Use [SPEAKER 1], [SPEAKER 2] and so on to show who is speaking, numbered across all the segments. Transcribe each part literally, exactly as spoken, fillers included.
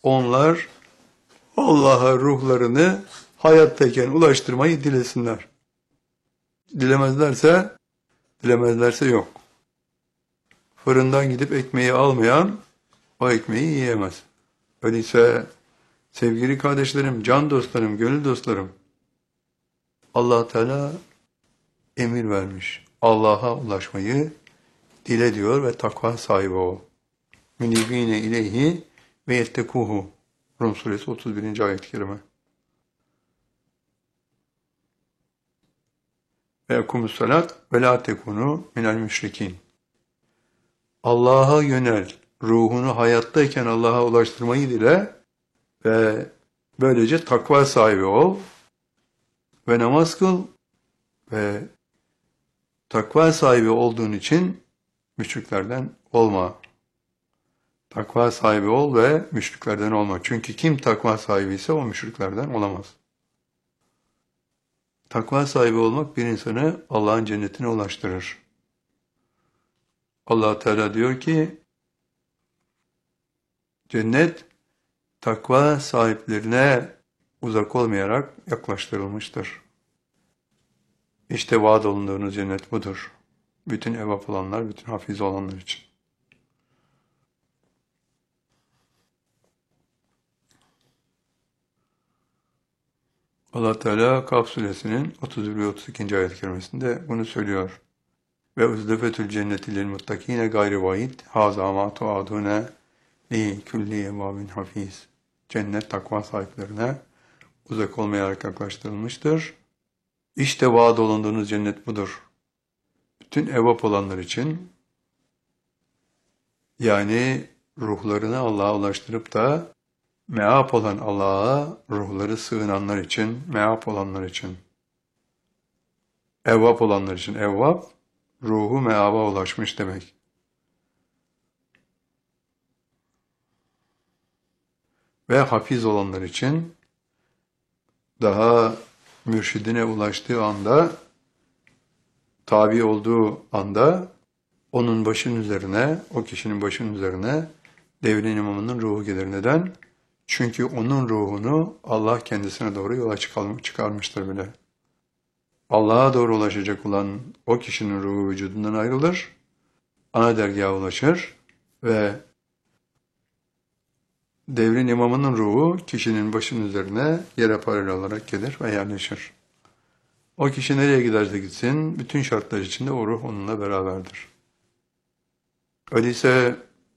[SPEAKER 1] onlar Allah'a ruhlarını hayattayken ulaştırmayı dilesinler. Dilemezlerse, dilemezlerse yok. Fırından gidip ekmeği almayan o ekmeği yiyemez. Öyleyse sevgili kardeşlerim, can dostlarım, gönül dostlarım, Allah Teala emir vermiş. Allah'a ulaşmayı dile diyor ve takva sahibi ol. Münibine ileyhi ve yettekuhu. Rum suresi otuz birinci ayet-i kerime. Ve ekumus salat ve la tekunu minel müşrikin. Allah'a yönel, ruhunu hayattayken Allah'a ulaştırmayı dile ve böylece takva sahibi ol ve namaz kıl ve takva sahibi olduğun için müşriklerden olma. Takva sahibi ol ve müşriklerden olma. Çünkü kim takva sahibi ise o müşriklerden olamaz. Takva sahibi olmak bir insanı Allah'ın cennetine ulaştırır. Allah Teala diyor ki, cennet takva sahiplerine uzak olmayarak yaklaştırılmıştır. İşte vaad olunduğunuz cennet budur. Bütün evap olanlar, bütün hafiz olanlar için. Allah Teala Kaf suresinin otuz bir ve otuz ikinci ayet-i kerimesinde bunu söylüyor. Ve uzdefetül cenneti lil muttakine gayri vaid haza ma tuadune li kulli evabin hafiz. Cennet takva sahiplerine uzak olmayarak yaklaştırılmıştır. İşte vaad olunduğunuz cennet budur. Bütün evap olanlar için, yani ruhlarını Allah'a ulaştırıp da meap olan Allah'a ruhları sığınanlar için, meap olanlar için, evvap olanlar için, evvap, ruhu meaba ulaşmış demek. Ve hafiz olanlar için, daha mürşidine ulaştığı anda, tabi olduğu anda, onun başının üzerine, o kişinin başının üzerine devrin imamının ruhu gelir. Neden? Çünkü onun ruhunu Allah kendisine doğru yola çıkarmıştır bile. Allah'a doğru ulaşacak olan o kişinin ruhu vücudundan ayrılır, ana dergaha ulaşır ve devrin imamının ruhu kişinin başının üzerine yere paralel olarak gelir ve yerleşir. O kişi nereye giderse gitsin, bütün şartlar içinde o ruh onunla beraberdir. Öyleyse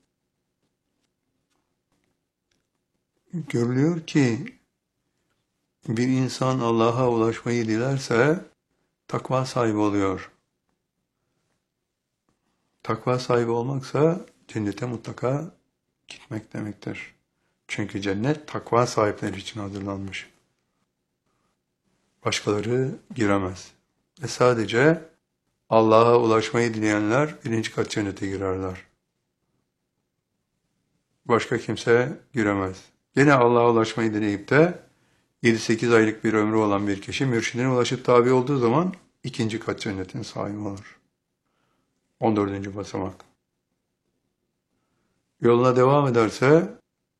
[SPEAKER 1] görülüyor ki bir insan Allah'a ulaşmayı dilerse takva sahibi oluyor. Takva sahibi olmaksa cennete mutlaka gitmek demektir. Çünkü cennet takva sahipleri için hazırlanmış. Başkaları giremez. Ve sadece Allah'a ulaşmayı dileyenler birinci kat cennete girerler. Başka kimse giremez. Yine Allah'a ulaşmayı dileyip de yedi sekiz aylık bir ömrü olan bir kişi mürşidine ulaşıp tabi olduğu zaman ikinci kat cennetin sahibi olur. on dördüncü basamak. Yoluna devam ederse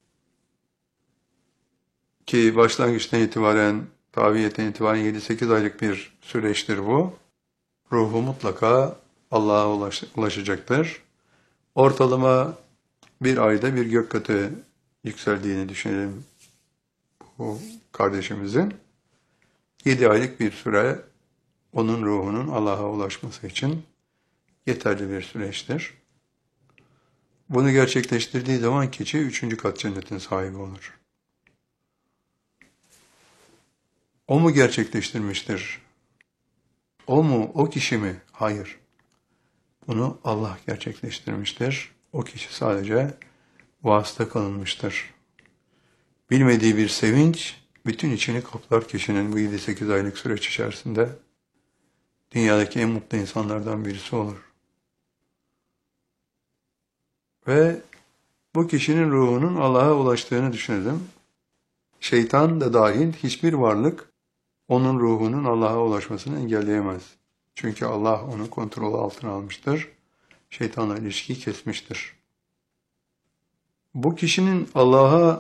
[SPEAKER 1] ki başlangıçtan itibaren, tabiyetten itibaren yedi sekiz aylık bir süreçtir bu. Ruhu mutlaka Allah'a ulaş, ulaşacaktır. Ortalama bir ayda bir gök katı yükseldiğini düşünelim bu kardeşimizin. Yedi aylık bir süre onun ruhunun Allah'a ulaşması için yeterli bir süreçtir. Bunu gerçekleştirdiği zaman kişi üçüncü kat cennetin sahibi olur. O mu gerçekleştirmiştir? O mu, o kişi mi? Hayır. Bunu Allah gerçekleştirmiştir. O kişi sadece vasıta kılınmıştır. Bilmediği bir sevinç, bütün içini kaplar kişinin bu yedi sekiz aylık süreç içerisinde. Dünyadaki en mutlu insanlardan birisi olur. Ve bu kişinin ruhunun Allah'a ulaştığını düşünelim. Şeytan da dahil hiçbir varlık onun ruhunun Allah'a ulaşmasını engelleyemez. Çünkü Allah onu kontrol altına almıştır. Şeytanla ilişkiyi kesmiştir. Bu kişinin Allah'a